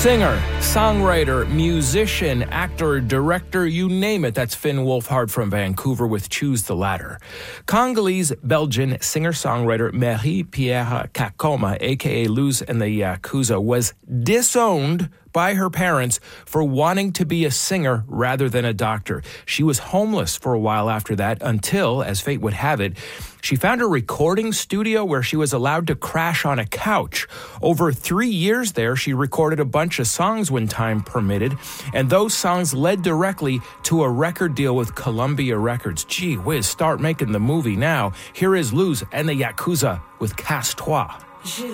Singer, songwriter, musician, actor, director, you name it. That's Finn Wolfhard from Vancouver with Choose the Latter. Congolese-Belgian singer-songwriter Marie-Pierre Kakoma, a.k.a. Luz and the Yakuza, was disowned by her parents for wanting to be a singer rather than a doctor. She was homeless for a while after that until, as fate would have it, she found a recording studio where she was allowed to crash on a couch. Over 3 years there, she recorded a bunch of songs when time permitted, and those songs led directly to a record deal with Columbia Records. Gee whiz, start making the movie now. Here is Luz and the Yakuza with Casse-Toi.